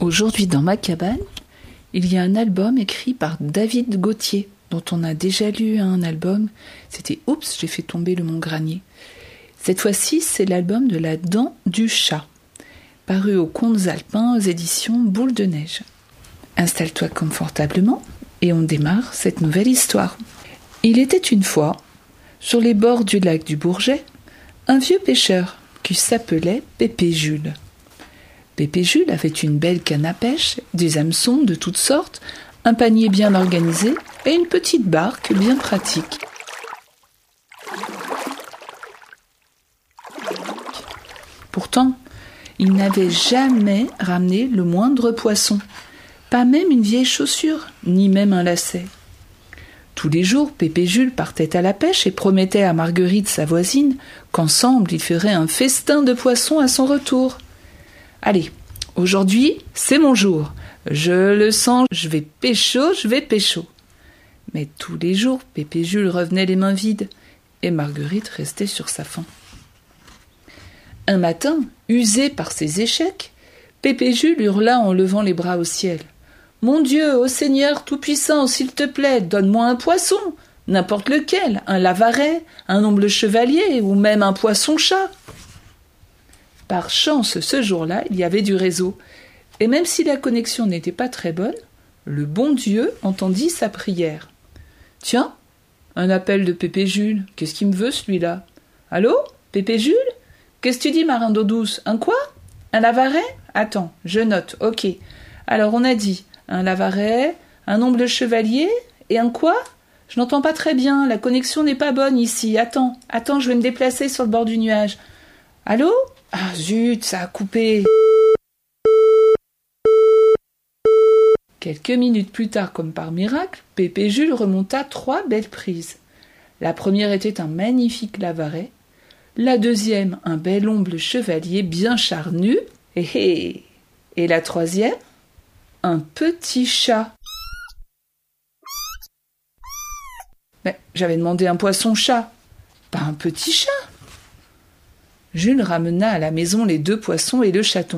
Aujourd'hui, dans ma cabane, il y a un album écrit par David Gauthier, dont on a déjà lu un album. C'était « Oups, j'ai fait tomber le Mont Granier ». Cette fois-ci, c'est l'album de La Dent du Chat, paru aux Contes Alpins aux éditions Boule de Neige. Installe-toi confortablement et on démarre cette nouvelle histoire. Il était une fois, sur les bords du lac du Bourget, un vieux pêcheur qui s'appelait Pépé Jules. Pépé Jules avait une belle canne à pêche, des hameçons de toutes sortes, un panier bien organisé et une petite barque bien pratique. Pourtant, il n'avait jamais ramené le moindre poisson, pas même une vieille chaussure, ni même un lacet. Tous les jours, Pépé Jules partait à la pêche et promettait à Marguerite, sa voisine, qu'ensemble ils feraient un festin de poissons à son retour. « Allez, aujourd'hui, c'est mon jour. Je le sens, je vais pécho. » Mais tous les jours, Pépé Jules revenait les mains vides et Marguerite restait sur sa faim. Un matin, usé par ses échecs, Pépé Jules hurla en levant les bras au ciel. « Mon Dieu, ô Seigneur Tout-Puissant, s'il te plaît, donne-moi un poisson, n'importe lequel, un lavaret, un omble chevalier ou même un poisson-chat. » Par chance, ce jour-là, il y avait du réseau, et même si la connexion n'était pas très bonne, le bon Dieu entendit sa prière. « Tiens, un appel de Pépé Jules, qu'est-ce qu'il me veut celui-là ? Allô, Pépé Jules ? Qu'est-ce que tu dis, marin d'eau douce ? Un quoi ? Un lavaret ? Attends, je note, ok. Alors on a dit un lavaret, un omble chevalier, et un quoi ? Je n'entends pas très bien, la connexion n'est pas bonne ici. Attends, je vais me déplacer sur le bord du nuage. Allô ? Ah zut, ça a coupé. Quelques minutes plus tard, comme par miracle, Pépé Jules remonta 3 belles prises. La première était un magnifique lavaret, la deuxième un bel omble chevalier bien charnu, et la troisième, un petit chat. Mais j'avais demandé un poisson-chat, pas un petit chat. Jules ramena à la maison les 2 poissons et le chaton.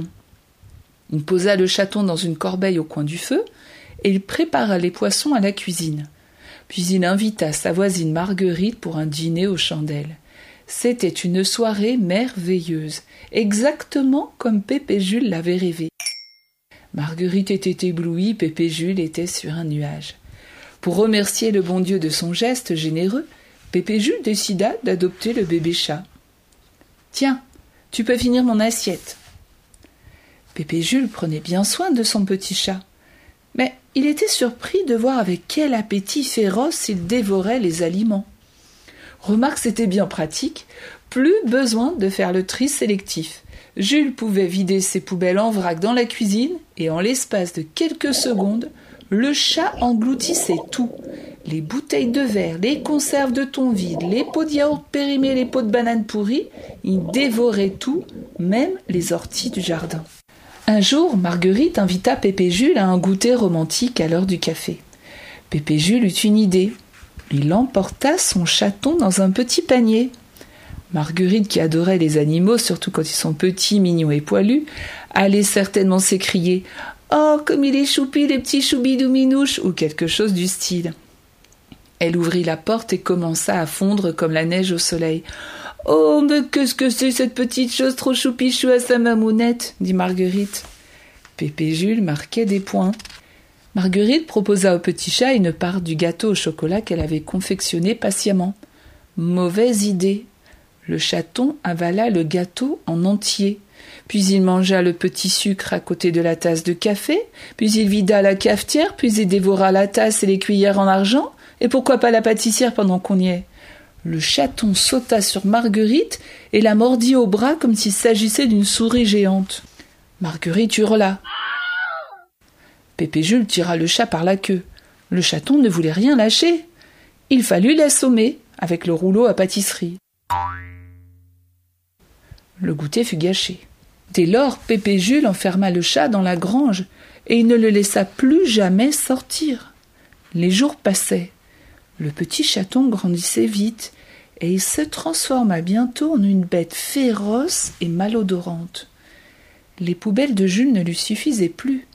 Il posa le chaton dans une corbeille au coin du feu et il prépara les poissons à la cuisine. Puis il invita sa voisine Marguerite pour un dîner aux chandelles. C'était une soirée merveilleuse, exactement comme Pépé Jules l'avait rêvé. Marguerite était éblouie, Pépé Jules était sur un nuage. Pour remercier le bon Dieu de son geste généreux, Pépé Jules décida d'adopter le bébé chat. « Tiens, tu peux finir mon assiette. » Pépé Jules prenait bien soin de son petit chat, mais il était surpris de voir avec quel appétit féroce il dévorait les aliments. Remarque, c'était bien pratique, plus besoin de faire le tri sélectif. Jules pouvait vider ses poubelles en vrac dans la cuisine et en l'espace de quelques secondes, le chat engloutissait tout. Les bouteilles de verre, les conserves de thon vides, les pots de yaourt périmés, les pots de bananes pourries, il dévorait tout, même les orties du jardin. Un jour, Marguerite invita Pépé Jules à un goûter romantique à l'heure du café. Pépé Jules eut une idée. Il emporta son chaton dans un petit panier. Marguerite, qui adorait les animaux, surtout quand ils sont petits, mignons et poilus, allait certainement s'écrier « Oh, comme il est choupi, les petits choubidouminouches » ou quelque chose du style. Elle ouvrit la porte et commença à fondre comme la neige au soleil. « Oh, mais qu'est-ce que c'est cette petite chose trop choupichou à sa mamounette » dit Marguerite. Pépé Jules marquait des points. Marguerite proposa au petit chat une part du gâteau au chocolat qu'elle avait confectionné patiemment. Mauvaise idée. Le chaton avala le gâteau en entier. Puis il mangea le petit sucre à côté de la tasse de café, puis il vida la cafetière, puis il dévora la tasse et les cuillères en argent, et pourquoi pas la pâtissière pendant qu'on y est. Le chaton sauta sur Marguerite et la mordit au bras comme s'il s'agissait d'une souris géante. Marguerite hurla. Pépé Jules tira le chat par la queue. Le chaton ne voulait rien lâcher. Il fallut l'assommer avec le rouleau à pâtisserie. Le goûter fut gâché. Dès lors, Pépé Jules enferma le chat dans la grange et il ne le laissa plus jamais sortir. Les jours passaient. Le petit chaton grandissait vite et il se transforma bientôt en une bête féroce et malodorante. Les poubelles de Jules ne lui suffisaient plus.